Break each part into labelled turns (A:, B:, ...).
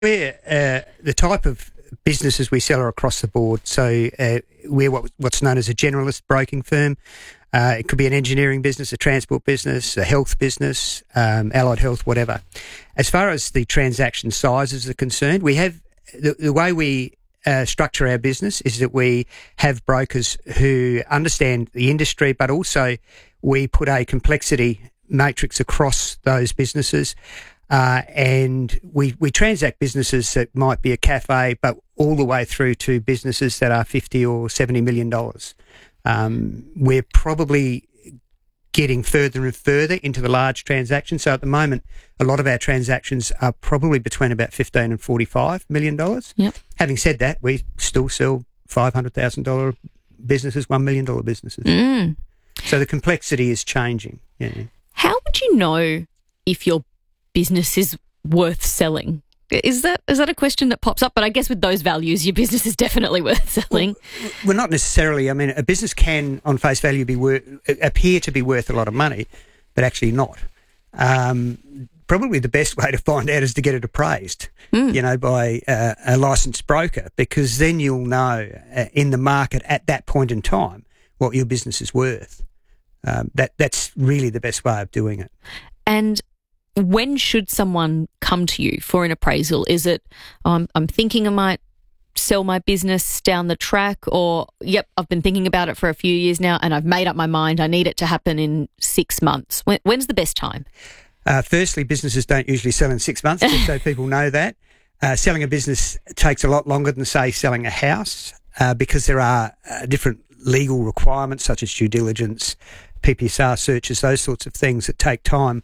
A: We're the type of businesses we sell are across the board. So we're what's known as a generalist broking firm. It could be an engineering business, a transport business, a health business, allied health, whatever. As far as the transaction sizes are concerned, we have the way we structure our business is that we have brokers who understand the industry, but also we put a complexity matrix across those businesses. And we transact businesses that might be a cafe, but all the way through to businesses that are $50 or $70 million. We're probably getting further and further into the large transactions. So at the moment, a lot of our transactions are probably between about $15 and $45 million.
B: Yep.
A: Having said that, we still sell $500,000 businesses, $1 million businesses.
B: Mm.
A: So the complexity is changing. Yeah.
B: How would you know if your business is worth selling? Is that a question that pops up? But I guess with those values, your business is definitely worth selling.
A: Well, not necessarily. I mean, a business can, on face value, appear to be worth a lot of money, but actually not. Probably the best way to find out is to get it appraised, by a licensed broker, because then you'll know in the market at that point in time what your business is worth. That's really the best way of doing it.
B: And when should someone come to you for an appraisal? Is it, I'm thinking I might sell my business down the track, or, yep, I've been thinking about it for a few years now and I've made up my mind, I need it to happen in 6 months. When's the best time?
A: Firstly, businesses don't usually sell in 6 months, just so people know that. Selling a business takes a lot longer than, say, selling a house, because there are different legal requirements such as due diligence, PPSR searches, those sorts of things that take time.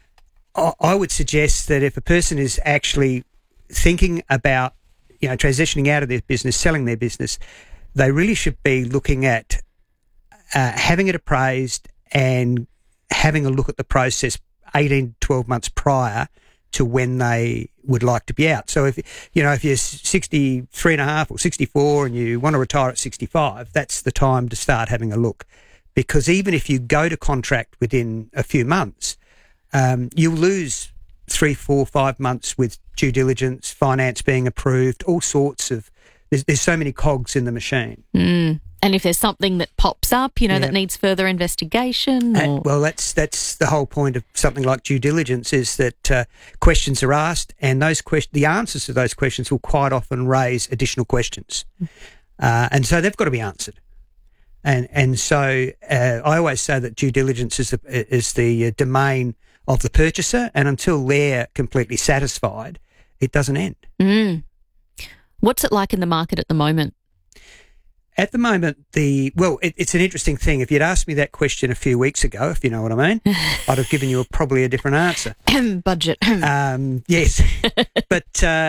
A: I would suggest that if a person is actually thinking about, transitioning out of their business, selling their business, they really should be looking at having it appraised and having a look at the process 18, 12 months prior to when they would like to be out. So if you're 63 and a half or 64 and you want to retire at 65, that's the time to start having a look. Because even if you go to contract within a few months, you'll lose 3, 4, 5 months with due diligence, finance being approved, all sorts of. There's so many cogs in the machine.
B: Mm. And if there's something that pops up, that needs further investigation.
A: Well, that's the whole point of something like due diligence, is that questions are asked, and the answers to those questions will quite often raise additional questions, and so they've got to be answered. And so I always say that due diligence is the domain of the purchaser, and until they're completely satisfied, it doesn't end.
B: Mm. What's it like in the market at the moment?
A: At the moment, it's an interesting thing. If you'd asked me that question a few weeks ago, if you know what I mean, I'd have given you probably a different answer.
B: Budget.
A: Yes. But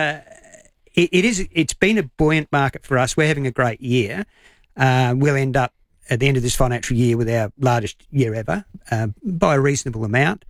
A: it's been a buoyant market for us. We're having a great year. We'll end up at the end of this financial year with our largest year ever, by a reasonable amount.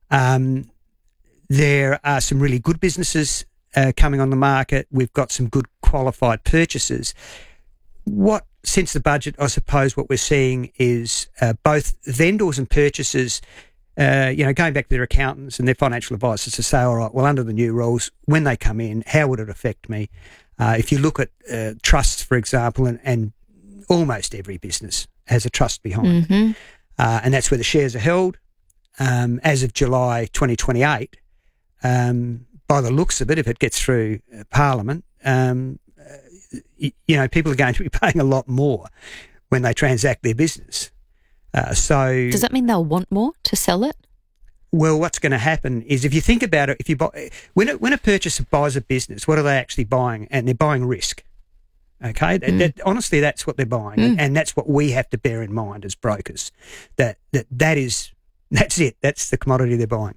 A: There are some really good businesses coming on the market. We've got some good qualified purchasers. Since the budget, I suppose what we're seeing is both vendors and purchasers, going back to their accountants and their financial advisors to say, all right, well, under the new rules, when they come in, how would it affect me? If you look at trusts, for example, and almost every business has a trust behind it, and that's where the shares are held. As of July 2028, by the looks of it, if it gets through Parliament, people are going to be paying a lot more when they transact their business. So
B: does that mean they'll want more to sell it?
A: Well, what's going to happen is, if you think about it, if you buy when a purchaser buys a business, what are they actually buying? And they're buying risk. Okay, honestly, that's what they're buying, and that's what we have to bear in mind as brokers. That's it. That's the commodity they're buying.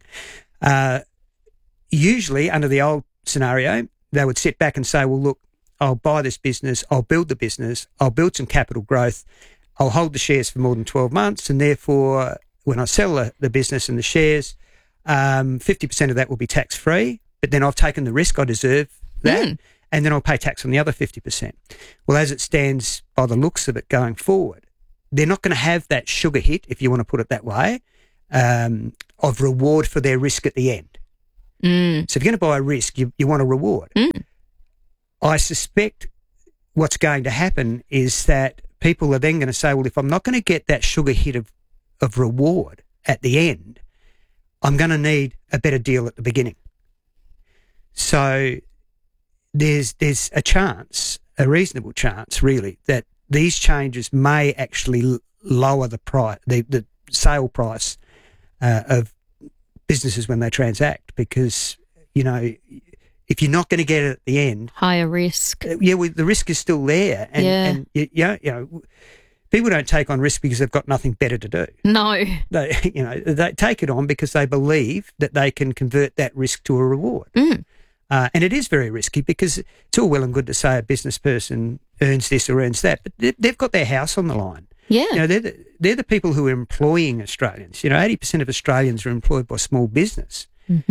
A: Usually, under the old scenario, they would sit back and say, well, look, I'll buy this business, I'll build the business, I'll build some capital growth, I'll hold the shares for more than 12 months, and therefore, when I sell the business and the shares, 50% of that will be tax-free, but then I've taken the risk, I deserve that, and then I'll pay tax on the other 50%. Well, as it stands by the looks of it going forward, they're not going to have that sugar hit, if you want to put it that way, of reward for their risk at the end. So if you're going to buy a risk, you want a reward. I suspect what's going to happen is that people are then going to say, well, if I'm not going to get that sugar hit of reward at the end, I'm going to need a better deal at the beginning. So there's a chance, a reasonable chance really, that these changes may actually lower the price, the sale price of businesses when they transact, because, you know, if you're not going to get it at the end,
B: higher risk.
A: The risk is still there, and you know, people don't take on risk because they've got nothing better to do.
B: No,
A: they take it on because they believe that they can convert that risk to a reward. And it is very risky, because it's all well and good to say a business person earns this or earns that, but they've got their house on the line.
B: Yeah,
A: you know, they're the people who are employing Australians. You know, 80% of Australians are employed by small business.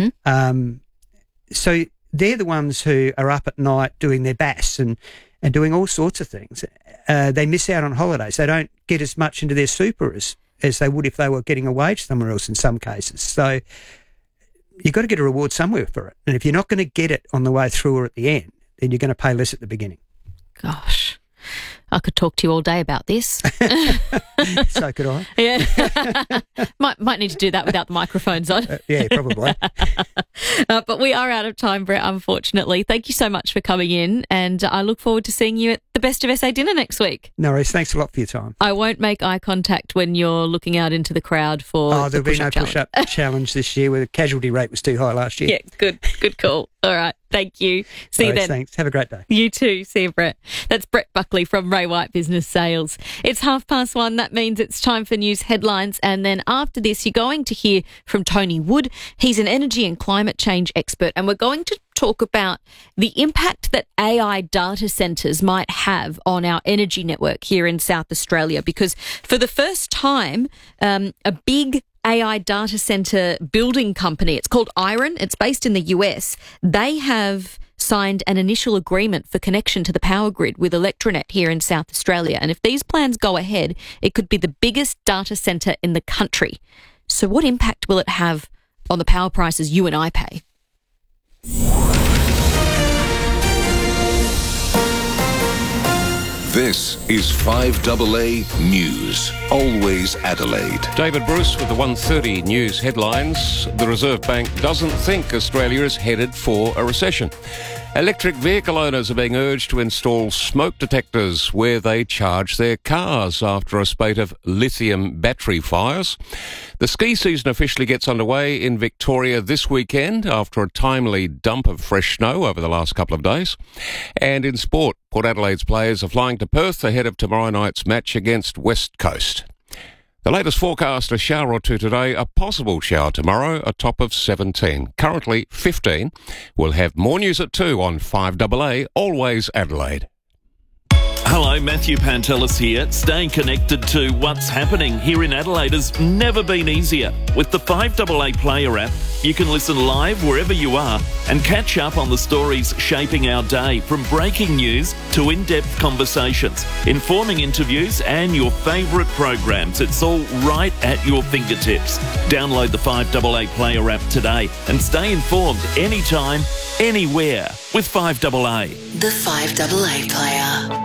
A: So they're the ones who are up at night doing their BAS and doing all sorts of things. They miss out on holidays. They don't get as much into their super as they would if they were getting a wage somewhere else in some cases. So you've got to get a reward somewhere for it. And if you're not going to get it on the way through or at the end, then you're going to pay less at the beginning.
B: Gosh, I could talk to you all day about this.
A: So could I.
B: Yeah. might need to do that without the microphones on.
A: Yeah, probably.
B: But we are out of time, Brett, unfortunately. Thank you so much for coming in, and I look forward to seeing you at the Best of SA dinner next week.
A: No worries. Thanks a lot for your time.
B: I won't make eye contact when you're looking out into the crowd for
A: there'll be no push-up challenge this year, where the casualty rate was too high last year.
B: Yeah, good call. All right, thank you. See you then.
A: Thanks. Have a great day.
B: You too. See you, Brett. That's Brett Buckley from Ray White Business Sales. It's 1:30. That means it's time for news headlines, and then after this, you're going to hear from Tony Wood. He's an energy and climate change expert, and we're going to talk about the impact that AI data centres might have on our energy network here in South Australia, because for the first time, a big AI data centre building company, it's called Iron, it's based in the US, they have signed an initial agreement for connection to the power grid with Electronet here in South Australia. And if these plans go ahead, it could be the biggest data centre in the country. So what impact will it have on the power prices you and I pay?
C: This is 5AA News, always Adelaide.
D: David Bruce with the 1:30 news headlines. The Reserve Bank doesn't think Australia is headed for a recession. Electric vehicle owners are being urged to install smoke detectors where they charge their cars after a spate of lithium battery fires. The ski season officially gets underway in Victoria this weekend after a timely dump of fresh snow over the last couple of days. And in sport, Port Adelaide's players are flying to Perth ahead of tomorrow night's match against West Coast. The latest forecast, a shower or two today, a possible shower tomorrow, a top of 17. Currently 15. We'll have more news at 2 on 5AA, always Adelaide.
E: Hello, Matthew Pantelis here. Staying connected to what's happening here in Adelaide has never been easier. With the 5AA Player app, you can listen live wherever you are and catch up on the stories shaping our day, from breaking news to in-depth conversations, informing interviews and your favourite programs. It's all right at your fingertips. Download the 5AA Player app today and stay informed anytime, anywhere with 5AA.
F: The 5AA Player.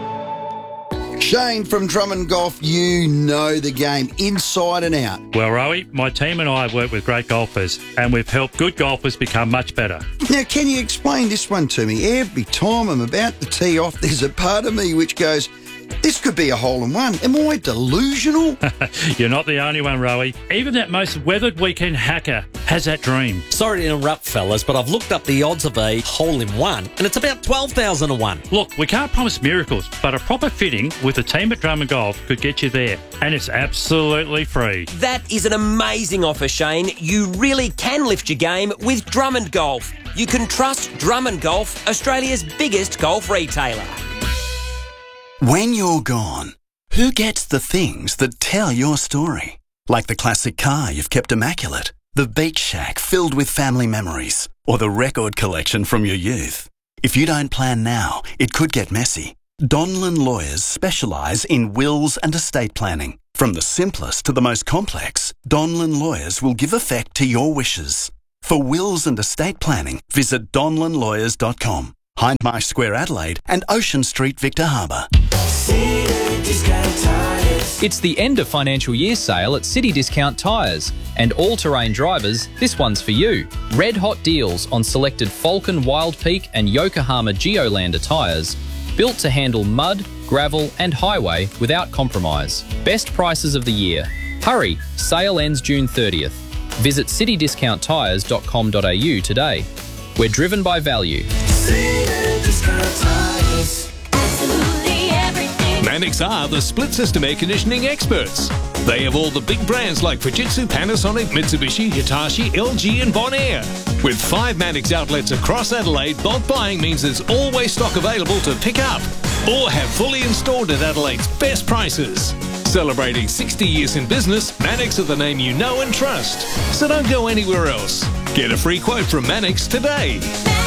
G: Shane from Drummond Golf, you know the game inside and out.
H: Well, Rowie, my team and I work with great golfers, and we've helped good golfers become much better.
G: Now, can you explain this one to me? Every time I'm about to tee off, there's a part of me which goes, this could be a hole-in-one. Am I delusional?
H: You're not the only one, Rowie. Even that most weathered weekend hacker has that dream.
I: Sorry to interrupt, fellas, but I've looked up the odds of a hole-in-one, and it's about 12,000 to 1.
H: Look, we can't promise miracles, but a proper fitting with the team at Drummond Golf could get you there, and it's absolutely free.
J: That is an amazing offer, Shane. You really can lift your game with Drummond Golf. You can trust Drummond Golf, Australia's biggest golf retailer.
K: When you're gone, who gets the things that tell your story? Like the classic car you've kept immaculate, the beach shack filled with family memories, or the record collection from your youth. If you don't plan now, it could get messy. Donlan Lawyers specialise in wills and estate planning. From the simplest to the most complex, Donlan Lawyers will give effect to your wishes. For wills and estate planning, visit donlanlawyers.com. Hindmarsh Square Adelaide and Ocean Street Victor Harbour.
L: It's the end of financial year sale at City Discount Tyres. And all-terrain drivers, this one's for you. Red hot deals on selected Falcon Wild Peak and Yokohama Geolander tyres. Built to handle mud, gravel and highway without compromise. Best prices of the year. Hurry, sale ends June 30th. Visit citydiscounttyres.com.au today. We're driven by value.
M: Mannix are the split system air conditioning experts. They have all the big brands like Fujitsu, Panasonic, Mitsubishi, Hitachi, LG and Bonaire. With 5 Mannix outlets across Adelaide, bulk buying means there's always stock available to pick up or have fully installed at Adelaide's best prices. Celebrating 60 years in business, Mannix are the name you know and trust. So don't go anywhere else. Get a free quote from Mannix today.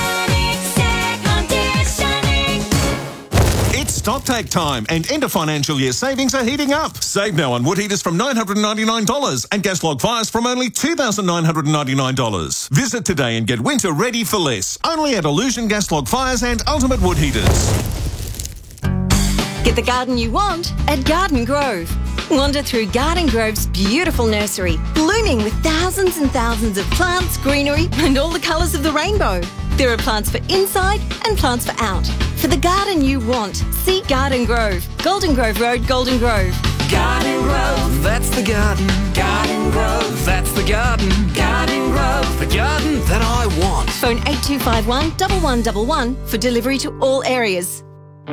N: It's stocktake time and end of financial year savings are heating up. Save now on wood heaters from $999 and gas log fires from only $2,999. Visit today and get winter ready for less. Only at Illusion Gas Log Fires and Ultimate Wood Heaters.
O: Get the garden you want at Garden Grove. Wander through Garden Grove's beautiful nursery, blooming with thousands and thousands of plants, greenery and all the colours of the rainbow. There are plants for inside and plants for out. For the garden you want, see Garden Grove. Golden Grove Road, Golden Grove.
P: Garden Grove, that's the garden. Garden Grove, that's the garden. Garden Grove, the garden that I want.
O: Phone 8251 1111 for delivery to all areas.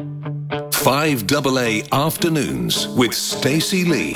C: 5AA Afternoons with Stacey Lee.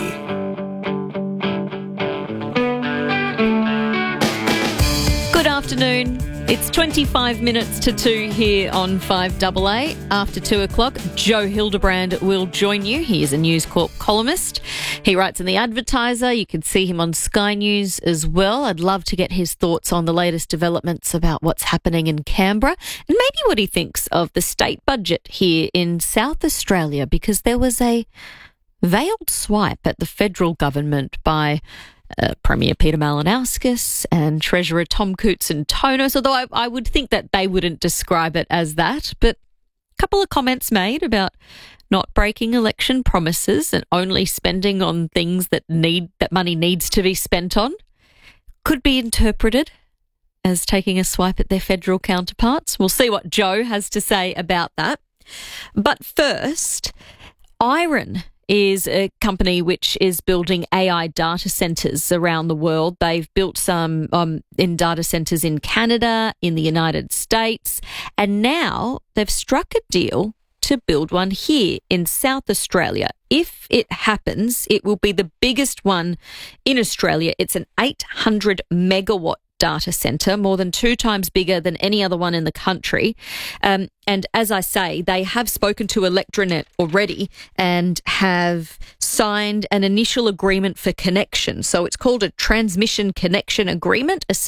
B: Good afternoon. It's 25 minutes to 2 here on 5AA. After 2 o'clock, Joe Hildebrand will join you. He is a News Corp columnist. He writes in The Advertiser. You can see him on Sky News as well. I'd love to get his thoughts on the latest developments about what's happening in Canberra and maybe what he thinks of the state budget here in South Australia, because there was a veiled swipe at the federal government by Premier Peter Malinauskas and Treasurer Tom Koutson-Tonos, although I would think that they wouldn't describe it as that. But a couple of comments made about not breaking election promises and only spending on things that money needs to be spent on could be interpreted as taking a swipe at their federal counterparts. We'll see what Joe has to say about that. But first, Iron is a company which is building AI data centres around the world. They've built some in data centres in Canada, in the United States, and now they've struck a deal to build one here in South Australia. If it happens, it will be the biggest one in Australia. It's an 800 megawatt data centre, more than 2 times bigger than any other one in the country. And as I say, they have spoken to Electranet already and have signed an initial agreement for connection. So it's called a Transmission Connection Agreement, a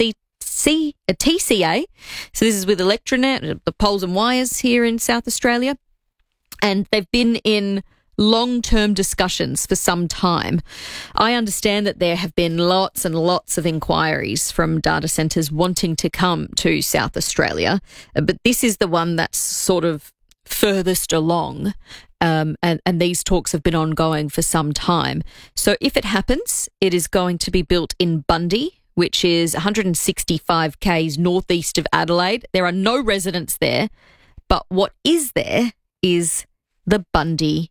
B: TCA. So this is with Electranet, the poles and wires here in South Australia. And they've been in long-term discussions for some time. I understand that there have been lots and lots of inquiries from data centres wanting to come to South Australia, but this is the one that's sort of furthest along, and these talks have been ongoing for some time. So if it happens, it is going to be built in Bundy, which is 165 k's northeast of Adelaide. There are no residents there, but what is there is the Bundy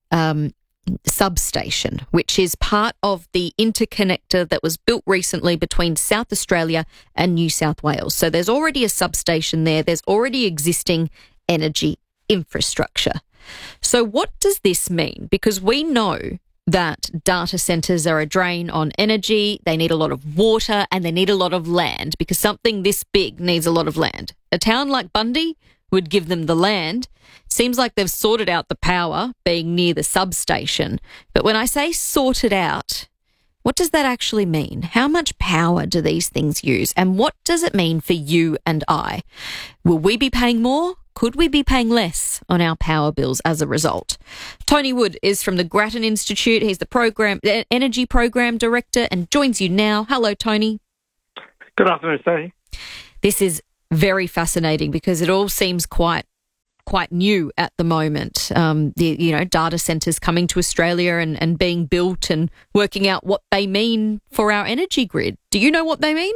B: substation, which is part of the interconnector that was built recently between South Australia and New South Wales. So there's already a substation there. There's already existing energy infrastructure. So what does this mean? Because we know that data centres are a drain on energy, they need a lot of water and they need a lot of land, because something this big needs a lot of land. A town like Bundy would give them the land. Seems like they've sorted out the power being near the substation. But when I say sorted out, what does that actually mean? How much power do these things use? And what does it mean for you and I? Will we be paying more? Could we be paying less on our power bills as a result? Tony Wood is from the Grattan Institute. He's the Energy Program Director and joins you now. Hello, Tony.
Q: Good afternoon, Stacey.
B: This is very fascinating because it all seems quite new at the moment. Data centres coming to Australia and being built and working out what they mean for our energy grid. Do you know what they mean?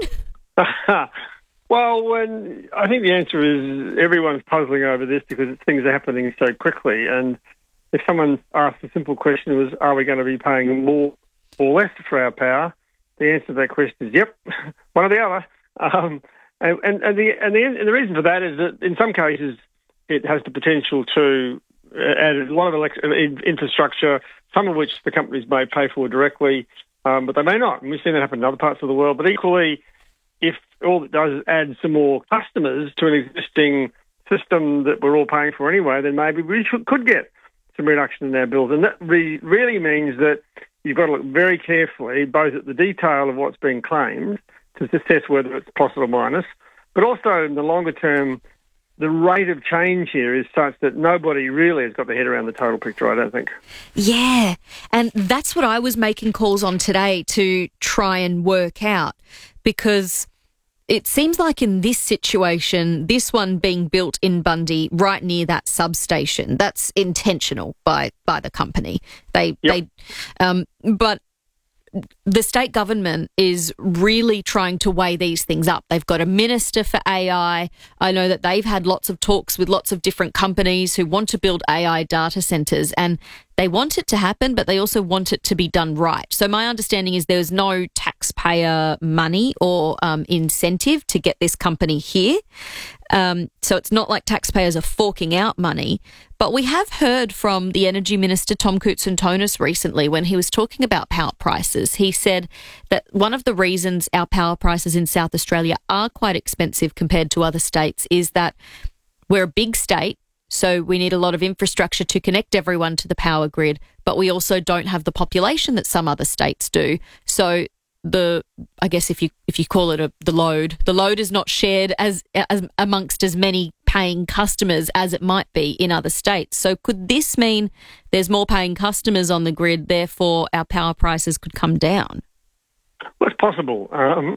Q: Well, I think the answer is everyone's puzzling over this because things are happening so quickly. And if someone asked a simple question was, are we going to be paying more or less for our power? The answer to that question is, yep, one or the other. And the reason for that is that in some cases it has the potential to add a lot of infrastructure, some of which the companies may pay for directly, but they may not. And we've seen that happen in other parts of the world. But equally, if all it does is add some more customers to an existing system that we're all paying for anyway, then maybe we could get some reduction in our bills. And that really means that you've got to look very carefully both at the detail of what's being claimed to assess whether it's plus or minus, but also in the longer term, the rate of change here is such that nobody really has got their head around the total picture, I don't think.
B: Yeah, and that's what I was making calls on today to try and work out, because it seems like in this situation, this one being built in Bundy right near that substation, that's intentional by the company. But the state government is really trying to weigh these things up. They've got a minister for AI. I know that they've had lots of talks with lots of different companies who want to build AI data centres, and they want it to happen, but they also want it to be done right. So my understanding is there's no taxpayer money or incentive to get this company here. So it's not like taxpayers are forking out money. But we have heard from the Energy Minister, Tom Koutsantonis, recently when he was talking about power prices. He said that one of the reasons our power prices in South Australia are quite expensive compared to other states is that we're a big state, so we need a lot of infrastructure to connect everyone to the power grid, but we also don't have the population that some other states do. So I guess if you call it the load is not shared as amongst as many paying customers as it might be in other states. So could this mean there's more paying customers on the grid, therefore our power prices could come down?
Q: Well, it's possible.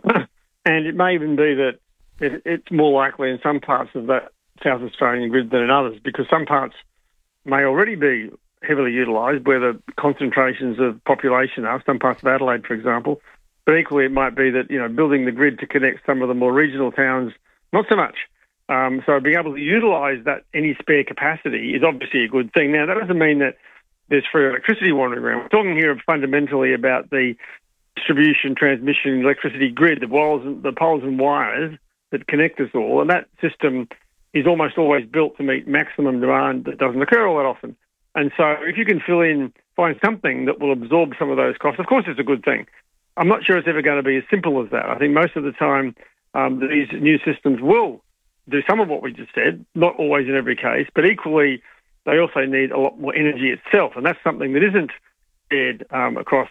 Q: And it may even be that it's more likely in some parts of that South Australian grid than in others, because some parts may already be heavily utilised where the concentrations of population are, some parts of Adelaide, for example. But equally, it might be that, building the grid to connect some of the more regional towns, not so much. So being able to utilise that any spare capacity is obviously a good thing. Now, that doesn't mean that there's free electricity wandering around. We're talking here fundamentally about the distribution, transmission, electricity grid, the poles and wires that connect us all. And that system is almost always built to meet maximum demand that doesn't occur all that often. And so if you can find something that will absorb some of those costs, of course it's a good thing. I'm not sure it's ever going to be as simple as that. I think most of the time these new systems will do some of what we just said, not always in every case, but equally they also need a lot more energy itself, and that's something that isn't shared across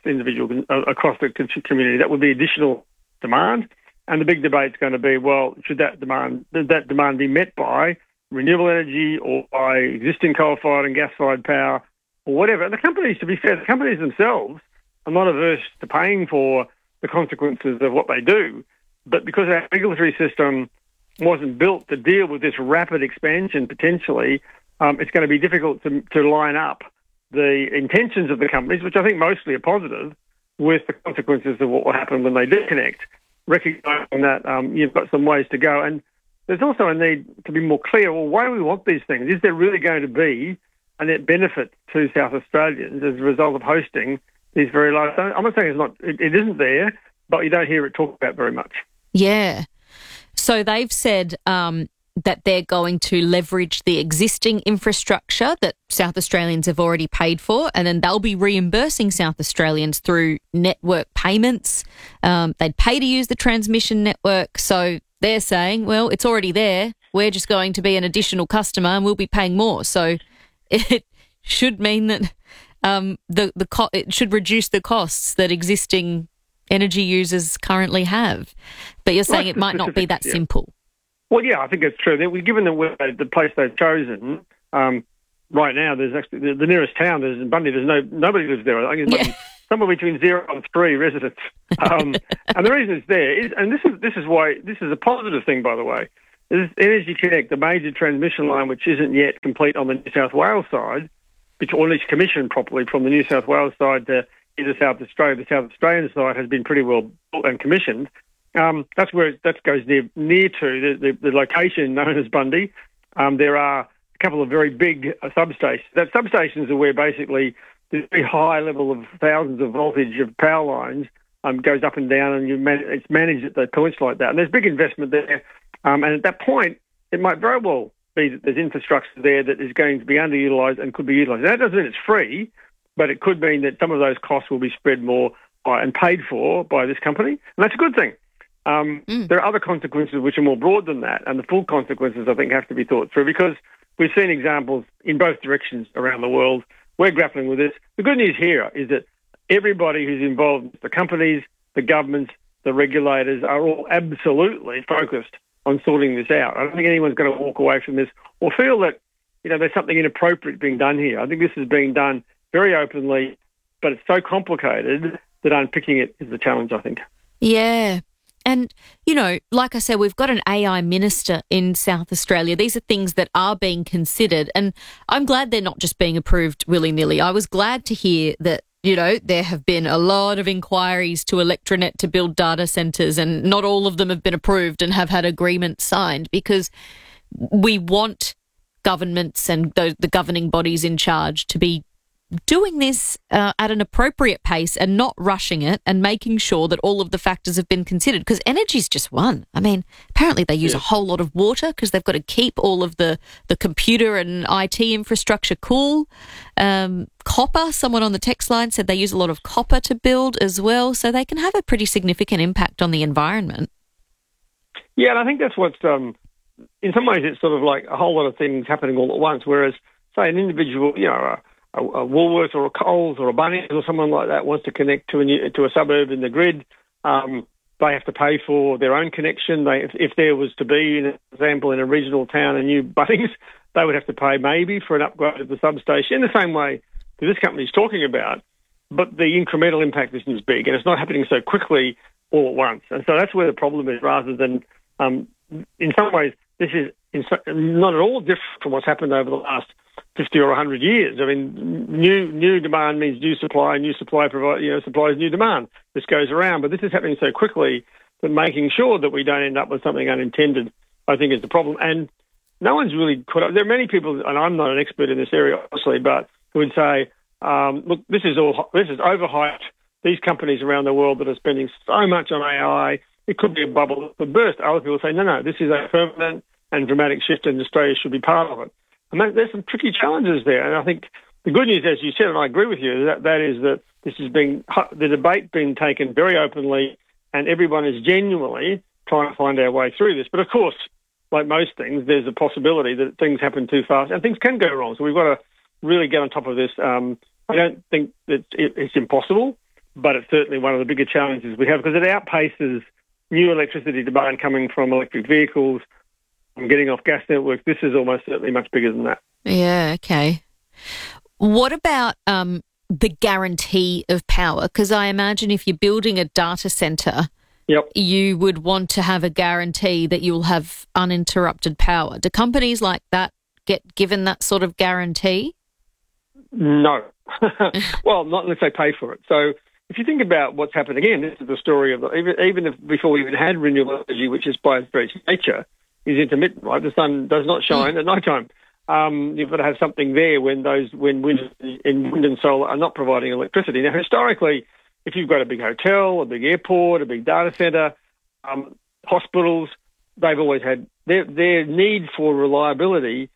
Q: the community. That would be additional demand, and the big debate's going to be, well, should that demand be met by renewable energy or by existing coal-fired and gas-fired power or whatever? And the companies, to be fair, the companies themselves are not averse to paying for the consequences of what they do, but because our regulatory system wasn't built to deal with this rapid expansion potentially, it's going to be difficult to line up the intentions of the companies, which I think mostly are positive, with the consequences of what will happen when they disconnect, recognising that you've got some ways to go. And there's also a need to be more clear, well, why do we want these things? Is there really going to be a net benefit to South Australians as a result of hosting these very large... I'm not saying it isn't there, but you don't hear it talked about very much.
B: Yeah. So they've said that they're going to leverage the existing infrastructure that South Australians have already paid for, and then they'll be reimbursing South Australians through network payments. They'd pay to use the transmission network. So they're saying, well, it's already there. We're just going to be an additional customer and we'll be paying more. So it should mean that it should reduce the costs that existing energy users currently have. But you're saying it might not be that simple.
Q: Well, yeah, I think it's true. Given the place they've chosen, right now there's actually the nearest town is in Bundy. There's nobody lives there. I think there's somewhere between 0 and 3 residents. And the reason it's there is, and this is why this is a positive thing, by the way, is Energy Connect, the major transmission line, which isn't yet complete on the New South Wales side, or at least commissioned properly from the New South Wales side to either South Australia. The South Australian side has been pretty well built and commissioned. That's where that goes near to the location known as Bundy. There are a couple of very big substations. That substations are where basically the very high level of thousands of voltage of power lines goes up and down, and it's managed at those points like that. And there's big investment there. And at that point, it might very well be that there's infrastructure there that is going to be underutilised and could be utilised. That doesn't mean it's free, but it could mean that some of those costs will be spread more and paid for by this company. And that's a good thing. There are other consequences which are more broad than that, and the full consequences, I think, have to be thought through, because we've seen examples in both directions around the world. We're grappling with this. The good news here is that everybody who's involved, the companies, the governments, the regulators, are all absolutely focused on sorting this out. I don't think anyone's going to walk away from this or feel that, there's something inappropriate being done here. I think this is being done very openly, but it's so complicated that unpicking it is the challenge, I think.
B: Yeah. And, like I said, we've got an AI minister in South Australia. These are things that are being considered, and I'm glad they're not just being approved willy-nilly. I was glad to hear that, there have been a lot of inquiries to Electranet to build data centres, and not all of them have been approved and have had agreements signed, because we want governments and the governing bodies in charge to be doing this at an appropriate pace and not rushing it, and making sure that all of the factors have been considered, because energy's just one. I mean, apparently they use a whole lot of water because they've got to keep all of the computer and IT infrastructure cool. Copper, someone on the text line said they use a lot of copper to build as well, so they can have a pretty significant impact on the environment.
Q: Yeah, and I think that's what's, in some ways it's sort of like a whole lot of things happening all at once, whereas, say, an individual, a Woolworths or a Coles or a Bunnings or someone like that wants to connect to a suburb in the grid, they have to pay for their own connection. If there was to be, for example, in a regional town, a new Bunnings, they would have to pay maybe for an upgrade of the substation in the same way that this company is talking about. But the incremental impact isn't as big, and it's not happening so quickly all at once. And so that's where the problem is, rather than, in some ways, this is not at all different from what's happened over the last 50 or 100 years. I mean, new demand means new supply, and new supply supplies new demand. This goes around, but this is happening so quickly that making sure that we don't end up with something unintended, I think, is the problem. And no one's really caught up. There are many people, and I'm not an expert in this area, obviously, but who would say, look, this is overhyped. These companies around the world that are spending so much on AI, it could be a bubble that could burst. Other people say, no, this is a permanent and dramatic shift, and Australia should be part of it. And there's some tricky challenges there. And I think the good news, as you said, and I agree with you, that is that this is the debate being taken very openly, and everyone is genuinely trying to find our way through this. But of course, like most things, there's a possibility that things happen too fast and things can go wrong. So we've got to really get on top of this. I don't think that it's impossible, but it's certainly one of the bigger challenges we have, because it outpaces new electricity demand coming from electric vehicles, getting off gas networks. This is almost certainly much bigger than that.
B: Yeah, okay. What about the guarantee of power? Because I imagine if you're building a data centre, you would want to have a guarantee that you'll have uninterrupted power. Do companies like that get given that sort of guarantee?
Q: No. Well, not unless they pay for it. So if you think about what's happened, again, this is the story of even if before we even had renewable energy, which is by its very nature is intermittent, right? The sun does not shine at night time. You've got to have something there when wind and solar are not providing electricity. Now, historically, if you've got a big hotel, a big airport, a big data centre, hospitals, they've always had their need for reliability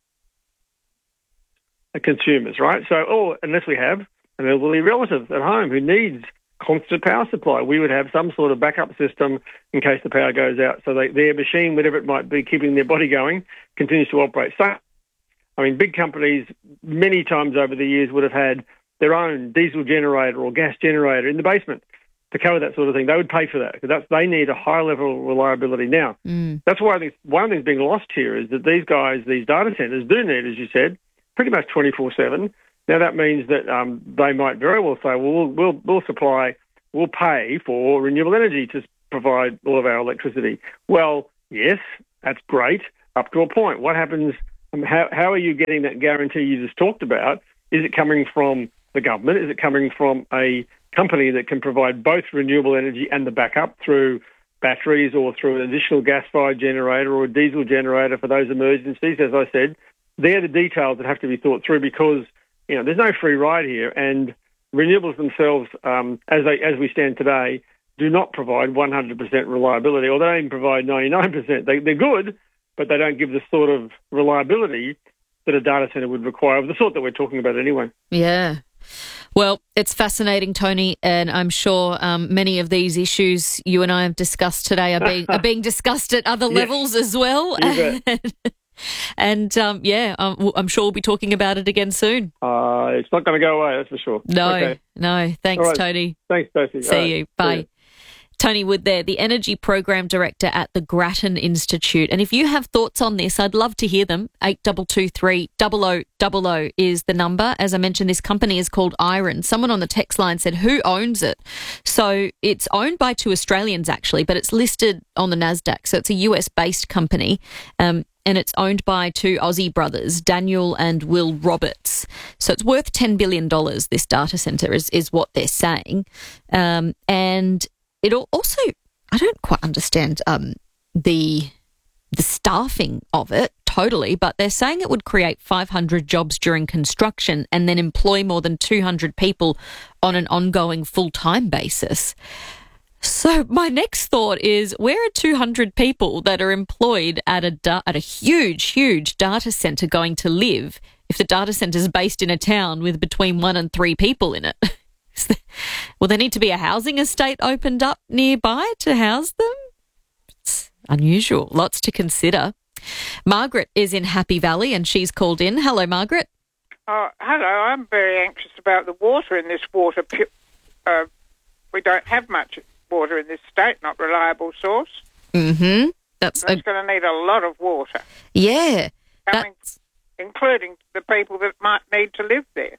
Q: are consumers, right? So, unless we have an elderly relative at home who needs constant power supply, we would have some sort of backup system in case the power goes out, so their machine, whatever it might be, keeping their body going, continues to operate. So, I mean, big companies many times over the years would have had their own diesel generator or gas generator in the basement to cover that sort of thing. They would pay for that because they need a high level of reliability now. That's why I think one thing's being lost here is that these guys, these data centres, do need, as you said, pretty much 24/7. Now, that means that they might very well say, well, we'll pay for renewable energy to provide all of our electricity. Well, yes, that's great up to a point. What happens, how are you getting that guarantee you just talked about? Is it coming from the government? Is it coming from a company that can provide both renewable energy and the backup through batteries or through an additional gas-fired generator or a diesel generator for those emergencies? As I said, they're the details that have to be thought through because, there's no free ride here, and renewables themselves, as we stand today, do not provide 100% reliability, or they don't even provide 99%. They're good, but they don't give the sort of reliability that a data centre would require, of the sort that we're talking about anyway.
B: Yeah. Well, it's fascinating, Tony, and I'm sure many of these issues you and I have discussed today are being discussed at other levels as well. And I'm sure we'll be talking about it again soon.
Q: It's not going to go away, that's for sure.
B: No. Thanks,
Q: right.
B: Tony.
Q: Thanks, Stacey.
B: See you. Bye. Tony Wood there, the Energy Program Director at the Grattan Institute. And if you have thoughts on this, I'd love to hear them. 8223 0000 is the number. As I mentioned, this company is called Iron. Someone on the text line said, who owns it? So it's owned by two Australians, actually, but it's listed on the NASDAQ. So it's a US-based company. And it's owned by two Aussie brothers, Daniel and Will Roberts. So it's worth $10 billion, this data centre, is what they're saying. And it also, I don't quite understand the staffing of it totally, but they're saying it would create 500 jobs during construction and then employ more than 200 people on an ongoing full-time basis. So my next thought is, where are 200 people that are employed at a huge data centre going to live if the data centre is based in a town with between 1 and 3 people in it? Will there need to be a housing estate opened up nearby to house them? It's unusual. Lots to consider. Margaret is in Happy Valley and she's called in. Hello, Margaret.
R: Oh, hello. I'm very anxious about the water in this water. We don't have much water in this state, not reliable source.
B: Mm-hmm.
R: That's going to need a lot of water.
B: Yeah.
R: Including the people that might need to live there.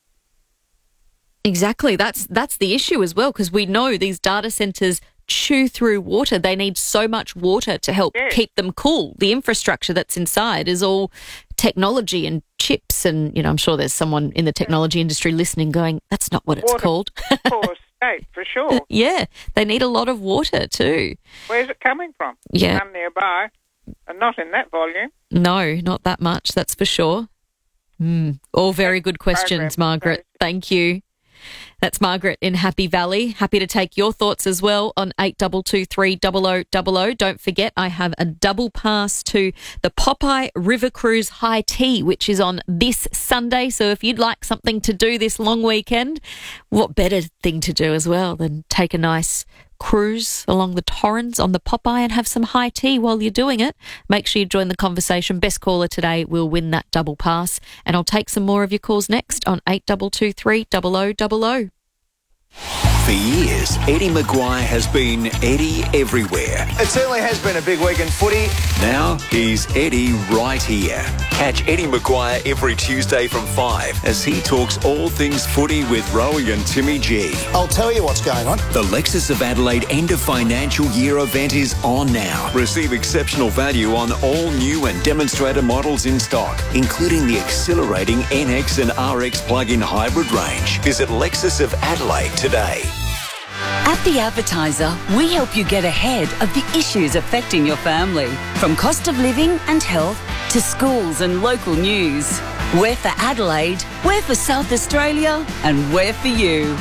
B: Exactly. That's the issue as well, because we know these data centres chew through water. They need so much water to help keep them cool. The infrastructure that's inside is all technology and chips, and I'm sure there's someone in the technology industry listening going, that's not what it's called.
R: Poor state, for sure.
B: Yeah, they need a lot of water too.
R: Where's it coming from?
B: Yeah.
R: Some nearby, and not in that volume.
B: No, not that much, that's for sure. All very good questions, Margaret. Thank you. That's Margaret in Happy Valley. Happy to take your thoughts as well on 8223 0000. Don't forget, I have a double pass to the Popeye River Cruise High Tea, which is on this Sunday. So if you'd like something to do this long weekend, what better thing to do as well than take a nice cruise along the Torrens on the Popeye and have some high tea while you're doing it. Make sure you join the conversation. Best caller today will win that double pass, and I'll take some more of your calls next on 8223 0000.
C: For years, Eddie Maguire has been Eddie everywhere.
S: It certainly has been a big week in footy.
C: Now he's Eddie right here. Catch Eddie Maguire every Tuesday from 5 as he talks all things footy with Rowie and Timmy G.
S: I'll tell you what's going on.
C: The Lexus of Adelaide end of financial year event is on now. Receive exceptional value on all new and demonstrator models in stock, including the exhilarating NX and RX plug-in hybrid range. Visit Lexus of Adelaide today.
T: At The Advertiser, we help you get ahead of the issues affecting your family. From cost of living and health to schools and local news. We're for Adelaide, we're for South Australia, and we're for you.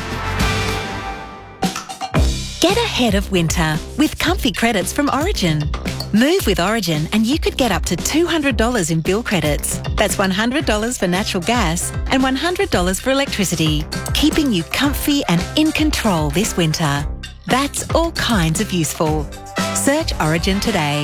U: Get ahead of winter with comfy credits from Origin. Move with Origin and you could get up to $200 in bill credits. That's $100 for natural gas and $100 for electricity, keeping you comfy and in control this winter. That's all kinds of useful. Search Origin today.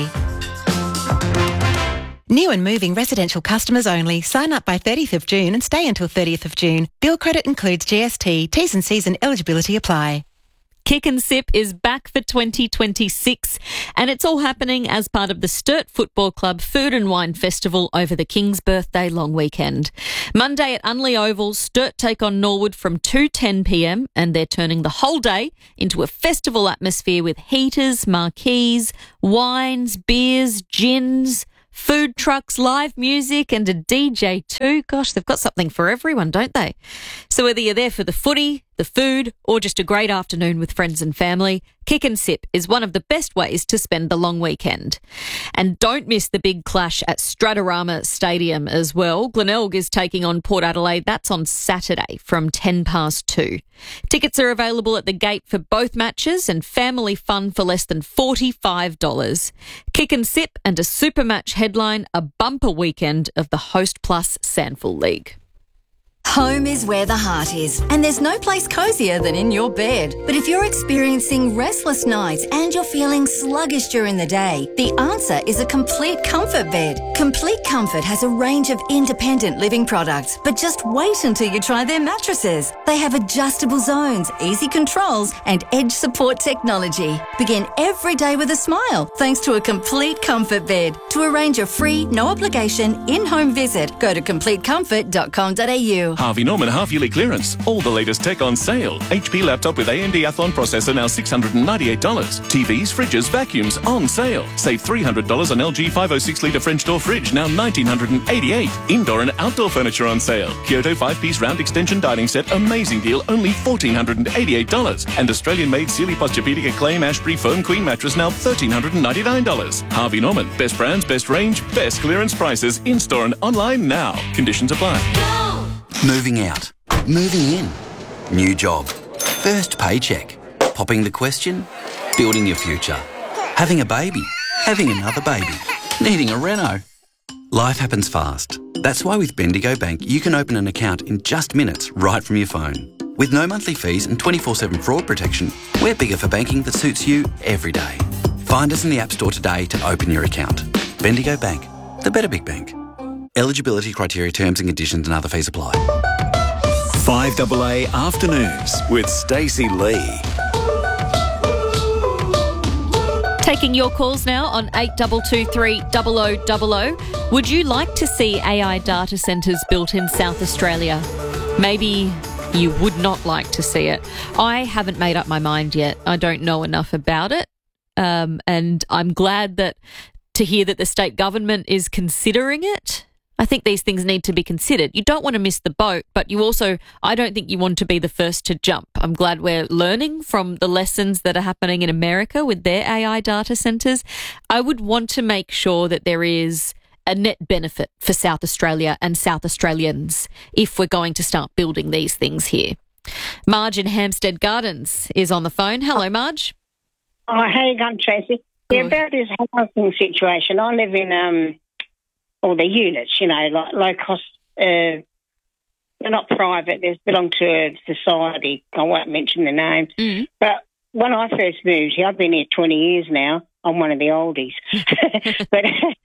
U: New and moving residential customers only. Sign up by 30th of June and stay until 30th of June. Bill credit includes GST. T's and C's and eligibility apply.
B: Kick and Sip is back for 2026, and it's all happening as part of the Sturt Football Club Food and Wine Festival over the King's Birthday long weekend. Monday at Unley Oval, Sturt take on Norwood from 2:10 p.m, and they're turning the whole day into a festival atmosphere with heaters, marquees, wines, beers, gins, food trucks, live music and a DJ too. Gosh, they've got something for everyone, don't they? So whether you're there for the footy, the food, or just a great afternoon with friends and family, Kick and Sip is one of the best ways to spend the long weekend. And don't miss the big clash at Stratorama Stadium as well. Glenelg is taking on Port Adelaide. That's on Saturday from 2:10. Tickets are available at the gate for both matches and family fun for less than $45. Kick and Sip and a super match headline a bumper weekend of the Host Plus Sandful League.
O: Home is where the heart is, and there's no place cosier than in your bed. But if you're experiencing restless nights and you're feeling sluggish during the day, the answer is a Complete Comfort bed. Complete Comfort has a range of independent living products, but just wait until you try their mattresses. They have adjustable zones, easy controls, and edge support technology. Begin every day with a smile thanks to a Complete Comfort bed. To arrange a free, no obligation, in-home visit, go to completecomfort.com.au.
A: Harvey Norman half-yearly clearance. All the latest tech on sale. HP laptop with AMD Athlon processor now $698. TVs, fridges, vacuums on sale. Save $300 on LG 506-litre French door fridge now $1,988. Indoor and outdoor furniture on sale. Kyoto 5-piece round extension dining set, amazing deal, only $1,488. And Australian-made Sealy Posturepedic Acclaim Ashbury Foam Queen mattress now $1,399. Harvey Norman. Best brands, best range, best clearance prices. In-store and online now. Conditions apply.
K: Moving out. Moving in. New job. First paycheck. Popping the question. Building your future. Having a baby. Having another baby. Needing a reno. Life happens fast. That's why with Bendigo Bank you can open an account in just minutes right from your phone. With no monthly fees and 24/7 fraud protection, we're bigger for banking that suits you every day. Find us in the App Store today to open your account. Bendigo Bank. The better big bank. Eligibility criteria, terms and conditions and other fees apply.
C: 5AA Afternoons with Stacey Lee.
B: Taking your calls now on 8223 0000. Would you like to see AI data centres built in South Australia? Maybe you would not like to see it. I haven't made up my mind yet. I don't know enough about it. And I'm glad to hear that the state government is considering it. I think these things need to be considered. You don't want to miss the boat, but I don't think you want to be the first to jump. I'm glad we're learning from the lessons that are happening in America with their AI data centres. I would want to make sure that there is a net benefit for South Australia and South Australians if we're going to start building these things here. Marge in Hampstead Gardens is on the phone. Hello, Marge.
V: Oh, how you going, Tracy? Yeah, about this housing situation. I live in all the units, like low cost. They're not private. They belong to a society. I won't mention the name. Mm-hmm. But when I first moved here, I've been here 20 years now. I'm one of the oldies. but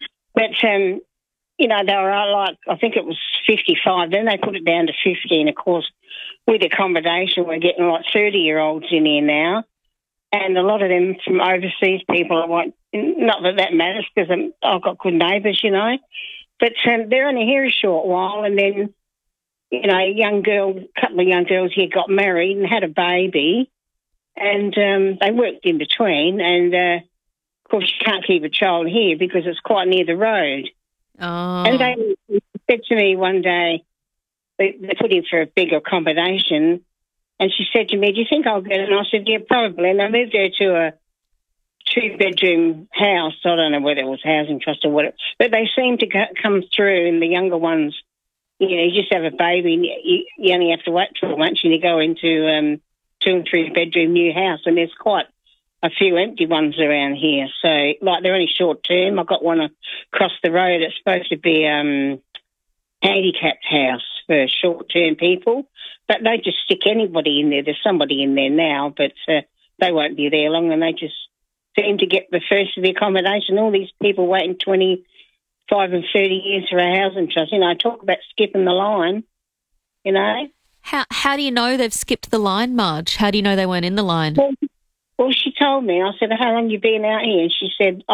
V: they were like, I think it was 55. Then they put it down to 50. And, of course, with accommodation, we're getting like 30-year-olds in here now. And a lot of them from overseas people, not that matters because I've got good neighbours, But they're only here a short while and then, a couple of young girls here got married and had a baby and they worked in between. And, of course, you can't keep a child here because it's quite near the road. Oh. And they said to me one day, they put in for a bigger accommodation. And she said to me, do you think I'll get it? And I said, yeah, probably. And I moved her to a 2-bedroom house. I don't know whether it was Housing Trust or what. But they seem to come through, and the younger ones, you just have a baby, and you only have to wait 12 months, and you go into 2 and 3-bedroom new house. And there's quite a few empty ones around here. So, they're only short term. I've got one across the road that's supposed to be handicapped house for short-term people. But they just stick anybody in there. There's somebody in there now, but they won't be there long, and they just seem to get the first of the accommodation. All these people waiting 25 and 30 years for a housing trust. Talk about skipping the line,
B: How do you know they've skipped the line, Marge? How do you know they weren't in the line?
V: Well, Well, she told me. I said, how long you been out here? And she said,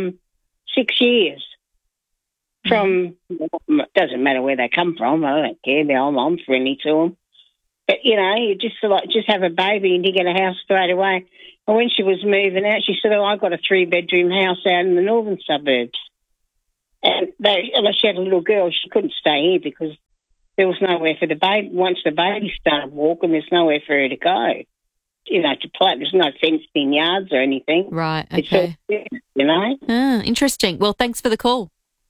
V: 6 years. From, doesn't matter where they come from. I don't care. I'm friendly to them. But, you just have a baby and you get a house straight away. And when she was moving out, she said, I got a 3-bedroom house out in the northern suburbs. And she had a little girl, she couldn't stay here because there was nowhere for the baby. Once the baby started walking, there's nowhere for her to go. To play. There's no fenced in yards or anything.
B: Right, okay.
V: It's all,
B: interesting. Well, thanks for the call.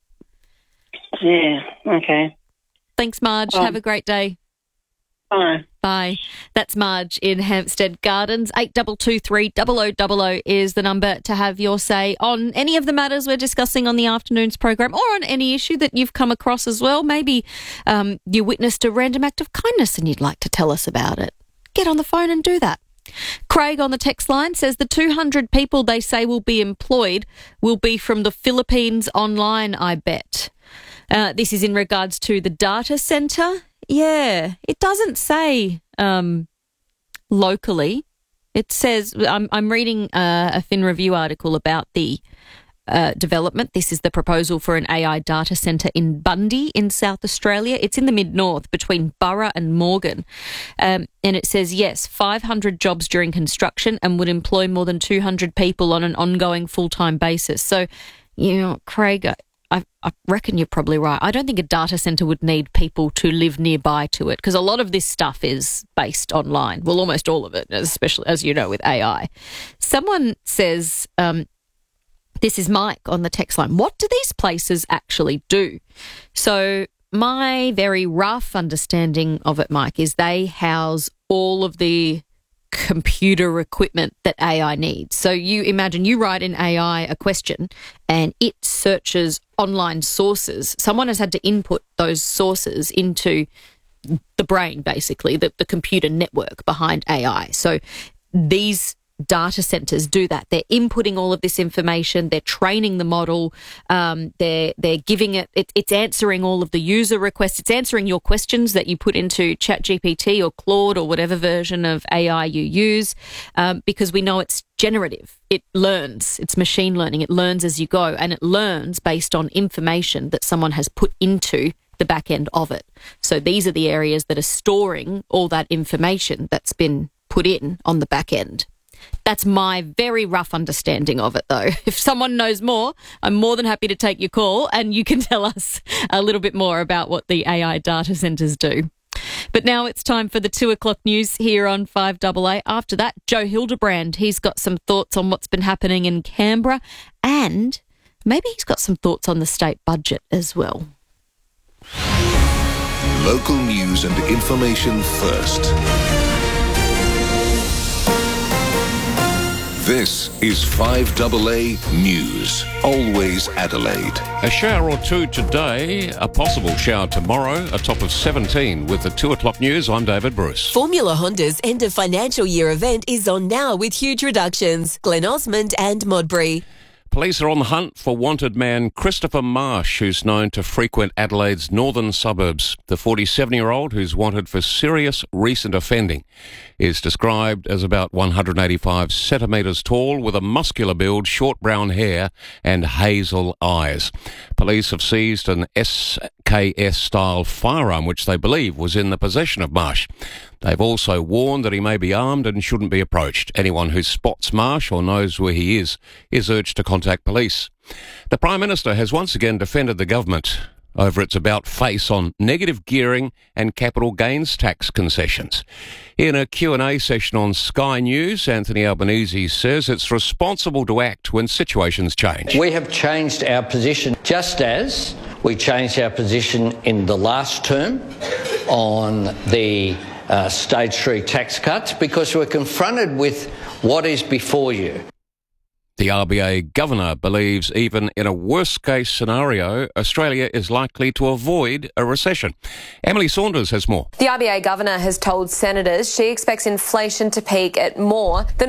V: Yeah, okay.
B: Thanks, Marge. Have a great day.
V: Bye.
B: Bye. That's Marge in Hampstead Gardens. 8223 0000 is the number to have your say on any of the matters we're discussing on the afternoon's program, or on any issue that you've come across as well. Maybe you witnessed a random act of kindness and you'd like to tell us about it. Get on the phone and do that. Craig on the text line says the 200 people they say will be employed will be from the Philippines online, I bet. This is in regards to the data centre. Yeah, it doesn't say locally. It says, I'm reading a Fin Review article about the development. This is the proposal for an AI data centre in Bundy in South Australia. It's in the mid-north between Burra and Morgan. And it says, yes, 500 jobs during construction and would employ more than 200 people on an ongoing full-time basis. So, Craig, I reckon you're probably right. I don't think a data centre would need people to live nearby to it because a lot of this stuff is based online. Well, almost all of it, especially, as you know, with AI. Someone says... this is Mike on the text line. What do these places actually do? So my very rough understanding of it, Mike, is they house all of the computer equipment that AI needs. So you imagine you write in AI a question and it searches online sources. Someone has had to input those sources into the brain, basically, the computer network behind AI. So these data centers do that. They're inputting all of this information. They're training the model. They're giving it's answering all of the user requests. It's answering your questions that you put into ChatGPT or Claude or whatever version of AI you use, because we know it's generative. It learns. It's machine learning. It learns as you go, and it learns based on information that someone has put into the back end of it. So these are the areas that are storing all that information that's been put in on the back end. That's my very rough understanding of it, though. If someone knows more, I'm more than happy to take your call and you can tell us a little bit more about what the AI data centres do. But now it's time for the 2 o'clock news here on 5AA. After that, Joe Hildebrand, he's got some thoughts on what's been happening in Canberra, and maybe he's got some thoughts on the state budget as well.
D: Local news and information first. This is 5AA News, always Adelaide.
M: A shower or two today, a possible shower tomorrow, a top of 17. With the 2 o'clock news, I'm David Bruce.
E: Formula Honda's end of financial year event is on now with huge reductions. Glen Osmond and Modbury.
M: Police are on the hunt for wanted man Christopher Marsh, who's known to frequent Adelaide's northern suburbs. The 47-year-old, who's wanted for serious recent offending, is described as about 185 centimetres tall with a muscular build, short brown hair and hazel eyes. Police have seized an SKS-style firearm which they believe was in the possession of Marsh. They've also warned that he may be armed and shouldn't be approached. Anyone who spots Marsh or knows where he is urged to contact police. The Prime Minister has once again defended the government over its about-face on negative gearing and capital gains tax concessions. In a Q&A session on Sky News, Anthony Albanese says it's responsible to act when situations change.
W: We have changed our position just as we changed our position in the last term on the Stage 3 tax cuts, because we're confronted with what is before you.
F: The RBA governor believes even in a worst-case scenario, Australia is likely to avoid a recession. Emily Saunders has more.
G: The RBA governor has told senators she expects inflation to peak at more than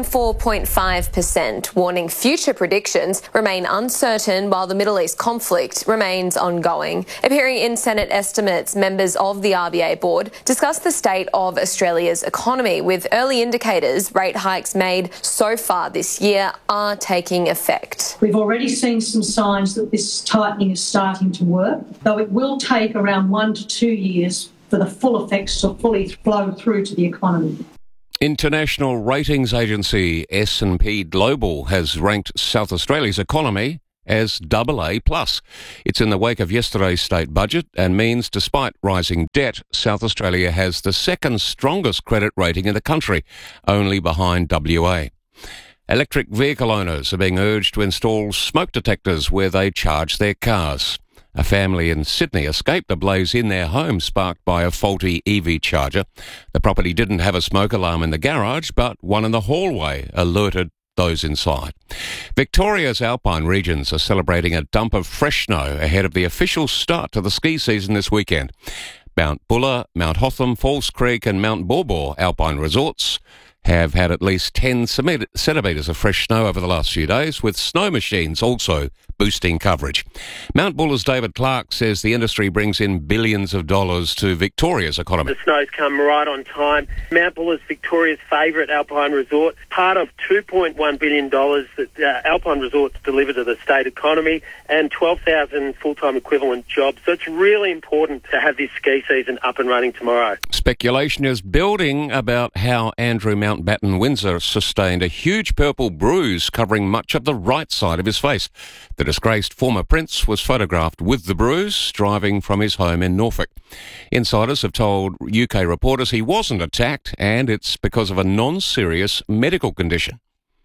G: 4.5%, warning future predictions remain uncertain while the Middle East conflict remains ongoing. Appearing in Senate estimates, members of the RBA board discussed the state of Australia's economy, with early indicators rate hikes made so far this year are taking effect.
I: We've already seen some signs that this tightening is starting to work, though it will take around 1 to 2 years for the full effects to fully flow through to the economy.
F: International ratings agency S&P Global has ranked South Australia's economy as AA+. It's in the wake of yesterday's state budget and means despite rising debt, South Australia has the second strongest credit rating in the country, only behind WA. Electric vehicle owners are being urged to install smoke detectors where they charge their cars. A family in Sydney escaped a blaze in their home sparked by a faulty EV charger. The property didn't have a smoke alarm in the garage, but one in the hallway alerted those inside. Victoria's alpine regions are celebrating a dump of fresh snow ahead of the official start to the ski season this weekend. Mount Buller, Mount Hotham, Falls Creek and Mount Baw Baw alpine resorts have had at least 10 centimetres of fresh snow over the last few days, with snow machines also boosting coverage. Mount Buller's David Clark says the industry brings in billions of dollars to Victoria's economy.
X: The snow's come right on time. Mount Buller's Victoria's favourite alpine resort, part of $2.1 billion that alpine resorts deliver to the state economy and 12,000 full-time equivalent jobs. So it's really important to have this ski season up and running tomorrow.
F: Speculation is building about how Andrew Mountbatten Windsor sustained a huge purple bruise covering much of the right side of his face. The disgraced former prince was photographed with the bruise driving from his home in Norfolk. Insiders have told UK reporters he wasn't attacked and it's because of a non-serious medical condition.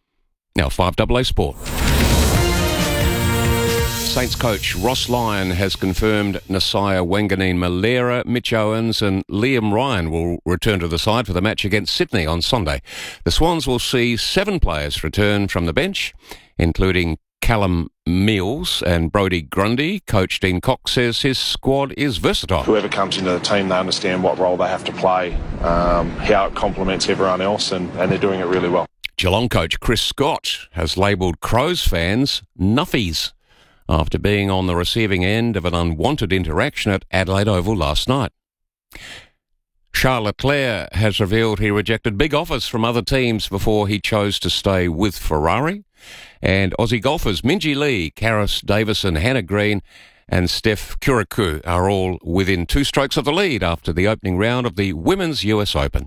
F: Now 5AA Sport. Saints coach Ross Lyon has confirmed Nasiah Wanganeen-Malera, Mitch Owens and Liam Ryan will return to the side for the match against Sydney on Sunday. The Swans will see 7 players return from the bench, including Callum Mills and Brodie Grundy. Coach Dean Cox says his squad is versatile.
Y: Whoever comes into the team, they understand what role they have to play, how it complements everyone else, and they're doing it really well.
F: Geelong coach Chris Scott has labelled Crows fans nuffies after being on the receiving end of an unwanted interaction at Adelaide Oval last night. Charles Leclerc has revealed he rejected big offers from other teams before he chose to stay with Ferrari. And Aussie golfers Minjee Lee, Karis Davison, Hannah Green and Steph Kuriku are all within 2 strokes of the lead after the opening round of the Women's US Open.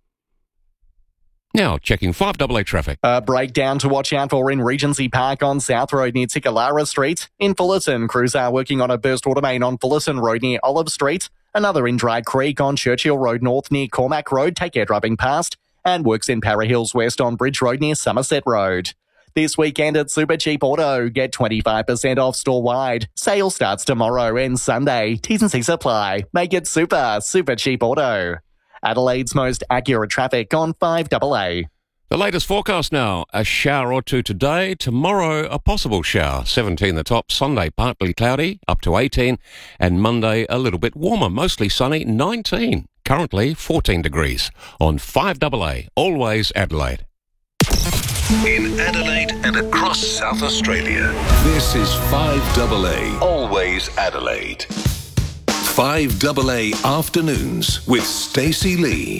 F: Now, checking 5AA traffic.
Z: A breakdown to watch out for in Regency Park on South Road near Tikalara Street. In Fullerton, crews are working on a burst water main on Fullerton Road near Olive Street. Another in Dry Creek on Churchill Road North near Cormac Road. Take care driving past. And works in Para Hills West on Bridge Road near Somerset Road. This weekend at Super Cheap Auto, get 25% off store-wide. Sale starts tomorrow and Sunday. T's and C's apply. Make it super cheap auto. Adelaide's most accurate traffic on 5AA.
F: The latest forecast now, a shower or two today, tomorrow a possible shower, 17 the top, Sunday partly cloudy, up to 18, and Monday a little bit warmer, mostly sunny, 19, currently 14 degrees. On 5AA, always Adelaide.
D: In Adelaide and across South Australia, this is 5AA, always Adelaide. 5AA Afternoons with Stacey Lee.